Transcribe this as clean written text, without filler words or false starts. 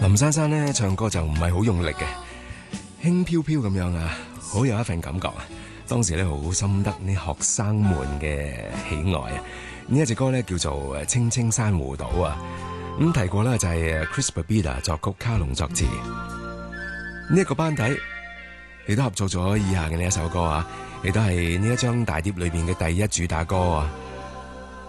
林珊珊咧唱歌就唔係好用力嘅，輕飄飄咁樣啊，好有一份感覺啊！當時咧好深得呢學生們嘅喜愛啊！呢一隻歌咧叫做《青青珊瑚島》啊，咁提過啦就係 Chris Babida 作曲，卡龍作詞。呢一個班底亦都合作咗以下嘅呢一首歌啊，亦都係呢一張大碟裏邊嘅第一主打歌啊！